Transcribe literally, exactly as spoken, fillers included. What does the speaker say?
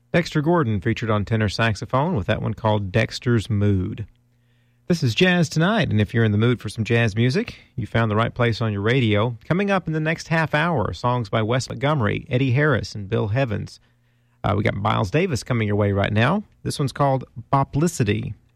Dexter Gordon featured on tenor saxophone with that one called Dexter's Mood. This is Jazz Tonight, and if you're in the mood for some jazz music, you found the right place on your radio. Coming up in the next half hour, songs by Wes Montgomery, Eddie Harris, and Bill Heavens. Uh, we got Miles Davis coming your way right now. This one's called Boplicity.